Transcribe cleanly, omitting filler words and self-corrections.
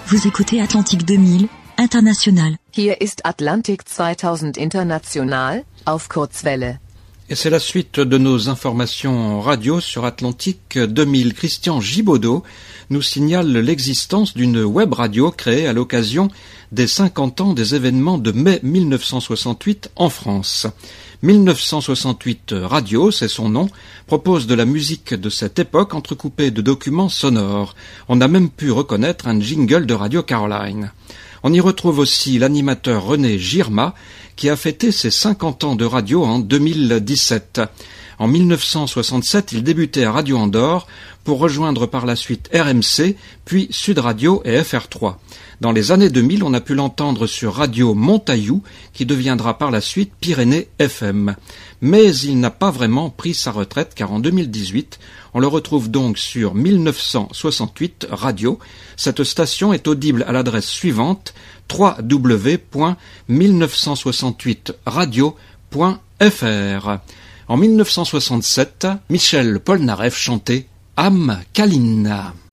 Vous écoutez Atlantique 2000, International. Hier ist Atlantik 2000 International, auf Kurzwelle. Et c'est la suite de nos informations radio sur Atlantique 2000. Christian Gibaudot nous signale l'existence d'une web radio créée à l'occasion des 50 ans des événements de mai 1968 en France. 1968 Radio, c'est son nom, propose de la musique de cette époque entrecoupée de documents sonores. On a même pu reconnaître un jingle de Radio Caroline. On y retrouve aussi l'animateur René Girma, qui a fêté ses 50 ans de radio en 2017. En 1967, il débutait à Radio Andorre pour rejoindre par la suite RMC, puis Sud Radio et FR3. Dans les années 2000, on a pu l'entendre sur Radio Montaillou, qui deviendra par la suite Pyrénées FM. Mais il n'a pas vraiment pris sa retraite, car en 2018, on le retrouve donc sur 1968 Radio. Cette station est audible à l'adresse suivante, www.1968radio.fr. En 1967, Michel Polnareff chantait Am Kalina.